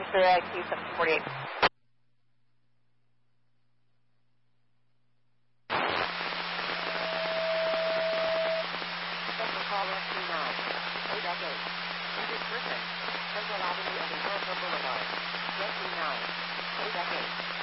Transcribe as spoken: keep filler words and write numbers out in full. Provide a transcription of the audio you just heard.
for uh, Q seven forty-eight. Special call S two nine. eight F eight. Injured person. Central Avenue and Imperial Boulevard. S two nine. eight F eight.